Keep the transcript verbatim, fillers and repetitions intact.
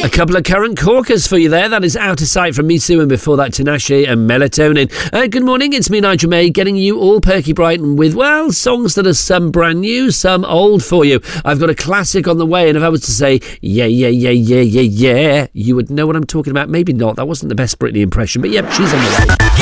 A couple of current corkers for you there. That is Out of Sight from Misu, and before that, Tinashe and Melatonin. Uh, good morning, it's me, Nigel May, getting you all perky bright and with, well, songs that are some brand new, some old for you. I've got a classic on the way, and if I was to say, yeah, yeah, yeah, yeah, yeah, yeah, you would know what I'm talking about. Maybe not. That wasn't the best Britney impression, but yep, she's on the way.